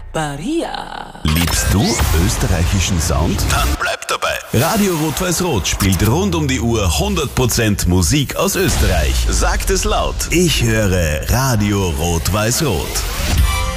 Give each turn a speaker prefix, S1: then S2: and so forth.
S1: Maria.
S2: Liebst du österreichischen Sound? Dann bleib dabei. Radio Rot-Weiß-Rot spielt rund um die Uhr 100% Musik aus Österreich. Sagt es laut. Ich höre Radio Rot-Weiß-Rot.